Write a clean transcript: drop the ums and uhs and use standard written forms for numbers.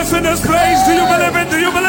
Jesus in this place. Do you believe it? Do you believe